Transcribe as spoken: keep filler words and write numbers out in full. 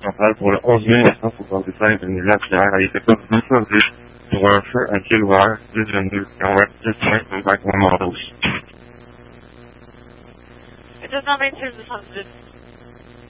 centrale pour le onze mille neuf cent soixante-cinq de Lapierre a été déposé pour un feu à ciel ouvert dix vingt-deux kilomètres dix points cinquante Montrouge. It does not maintain the sunset.